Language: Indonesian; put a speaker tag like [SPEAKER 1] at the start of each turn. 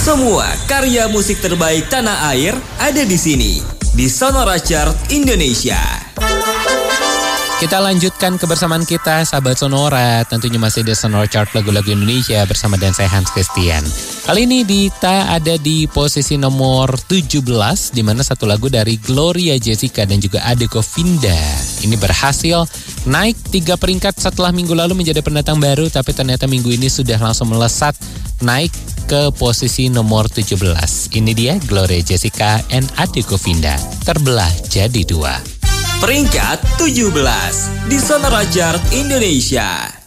[SPEAKER 1] Semua karya musik terbaik tanah air ada di sini, di Sonora Chart Indonesia.
[SPEAKER 2] Kita lanjutkan kebersamaan kita, sahabat Sonora. Tentunya masih di Sonora Chart lagu-lagu Indonesia bersama dan saya Hans Christian. Kali ini Dita ada di posisi nomor 17, di mana satu lagu dari Gloria Jessica dan juga Ade Govinda ini berhasil naik 3 peringkat setelah minggu lalu menjadi pendatang baru, tapi ternyata minggu ini sudah langsung melesat naik ke posisi nomor 17. Ini dia Gloria Jessica and Ade Govinda, Terbelah Jadi Dua.
[SPEAKER 1] Peringkat 17 di Sonora Chart Indonesia.